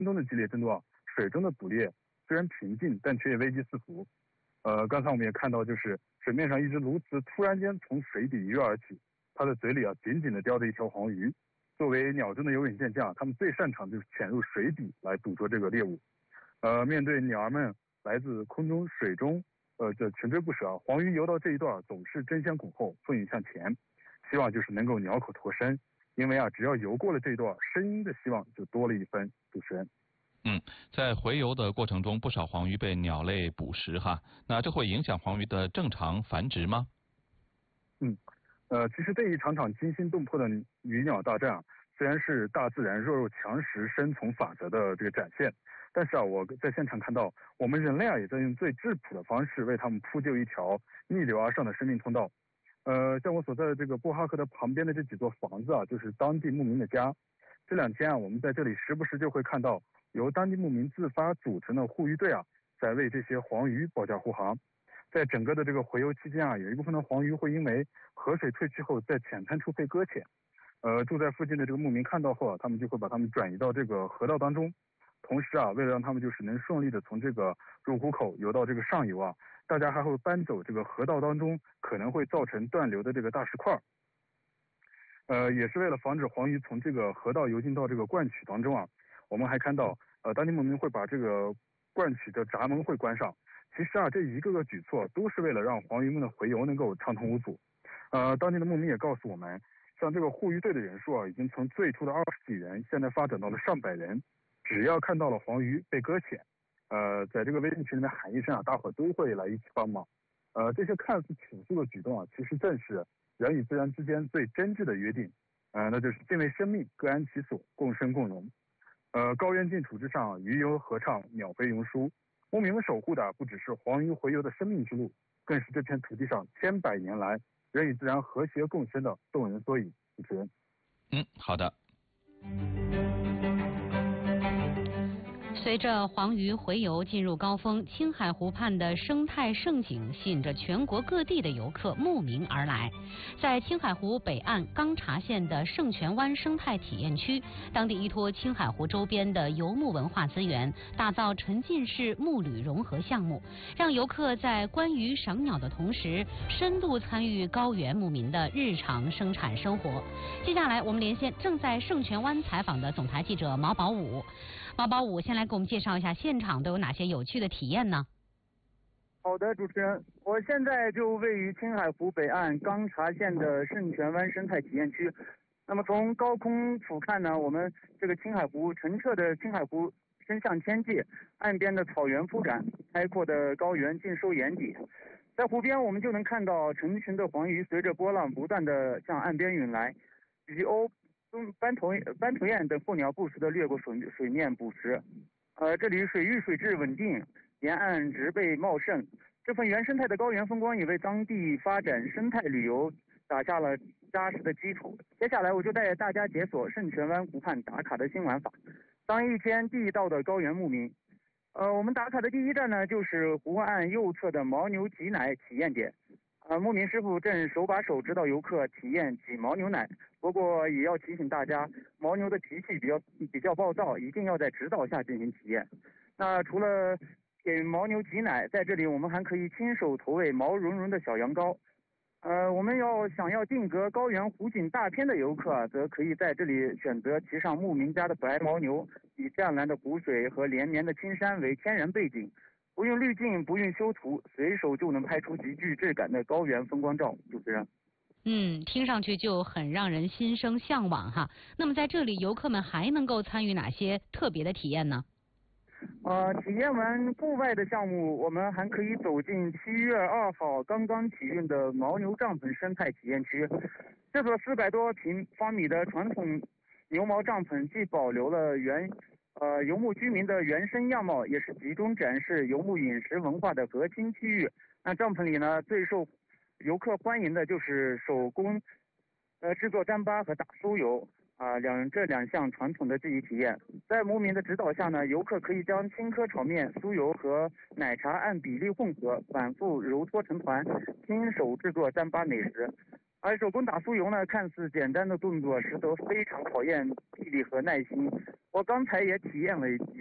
空中的激烈争夺水中的捕猎虽然平静，但却也危机四伏。刚才我们也看到，就是水面上一只鸬鹚突然间从水底一跃而起，它的嘴里紧紧地叼着一条黄鱼。作为鸟中的游泳健将，它们最擅长就是潜入水底来捕捉这个猎物。面对鸟儿们来自空中、水中，这穷追不舍，黄鱼游到这一段总是争先恐后，奋勇向前，希望就是能够鸟口脱身。因为只要游过了这一段，声音的希望就多了一分。主持人。 在洄游的过程中，不少黄鱼被鸟类捕食哈，那这会影响黄鱼的正常繁殖吗？ 其实这一场场惊心动魄的鱼鸟大战虽然是大自然弱肉强食生存法则的这个展现，但是我在现场看到，我们人类也在用最质朴的方式为他们铺就一条逆流而上的生命通道。像我所在的这个波哈河的旁边的这几座房子就是当地牧民的家。这2天我们在这里时不时就会看到由当地牧民自发组成的护渔队在为这些黄鱼保驾护航。在整个的这个洄游期间有一部分的黄鱼会因为河水退去后在浅滩处被搁浅。住在附近的这个牧民看到后他们就会把他们转移到这个河道当中。同时为了让他们就是能顺利的从这个入湖口游到这个上游大家还会搬走这个河道当中可能会造成断流的这个大石块。也是为了防止黄鱼从这个河道游进到这个灌渠当中我们还看到当地牧民会把这个灌渠的闸门会关上。其实这一个个举措都是为了让黄鱼们的洄游能够畅通无阻。当地的牧民也告诉我们，像这个护渔队的人数已经从最初的20几人，现在发展到了上百人。只要看到了黄鱼被搁浅，在这个微信群里面喊一声大伙都会来一起帮忙。这些看似朴素的举动其实正是人与自然之间最真挚的约定。那就是敬畏生命，各安其所，共生共荣。高原净土之上，鱼游合唱，鸟飞云舒。牧民们守护的不只是黄鱼洄游的生命之路，更是这片土地上千百年来人与自然和谐共生的动人缩影。主持人。 好的。 随着黄鱼洄游进入高峰，青海湖畔的生态盛景吸引着全国各地的游客慕名而来。在青海湖北岸钢察县的圣泉湾生态体验区，当地依托青海湖周边的游牧文化资源，打造沉浸式牧旅融合项目，让游客在观鱼赏鸟的同时，深度参与高原牧民的日常生产生活。接下来我们连线正在圣泉湾采访的总台记者毛宝武。毛宝武先来给我们介绍一下现场都有哪些有趣的体验呢？ 好的，主持人，我现在就位于青海湖北岸钢察县的圣泉湾生态体验区。那么从高空俯瞰呢，我们这个青海湖澄澈的青海湖伸向天际，岸边的草原铺展，开阔的高原尽收眼底。在湖边我们就能看到成群的黄鱼随着波浪不断的向岸边涌来，鱼鸥、斑头雁等候鸟不时地掠过水面捕食。这里水域水质稳定，沿岸植被茂盛，这份原生态的高原风光也为当地发展生态旅游打下了扎实的基础。接下来我就带大家解锁圣泉湾湖畔打卡的新玩法，当一天地道的高原牧民。我们打卡的第一站呢，就是湖岸右侧的牦牛挤奶体验点。牧民师傅正手把手指导游客体验挤牦牛奶，不过也要提醒大家，牦牛的脾气比较暴躁，一定要在指导下进行体验。那除了给牦牛挤奶，在这里我们还可以亲手投喂毛茸茸的小羊羔。我们想要定格高原湖景大片的游客则可以在这里选择骑上牧民家的白牦牛，以湛蓝的湖水和连绵的青山为天然背景。不用滤镜，不用修图，随手就能拍出极具质感的高原风光照。主持人， 听上去就很让人心生向往哈。那么在这里，游客们还能够参与哪些特别的体验呢？ 体验完户外的项目，我们还可以走进7月2号刚刚启运的牦牛帐篷生态体验区。这座400多平方米的传统牛毛帐篷，既保留了游牧居民的原生样貌，也是集中展示游牧饮食文化的核心区域。那帐篷里呢，最受游客欢迎的就是手工制作糌粑和打酥油这两项传统的记忆体验。在牧民的指导下呢，游客可以将青稞炒面、酥油和奶茶按比例混合，反复揉搓成团，亲手制作糌粑美食。 而手工打酥油呢，看似简单的动作，实则非常考验毅力和耐心。我刚才也体验了一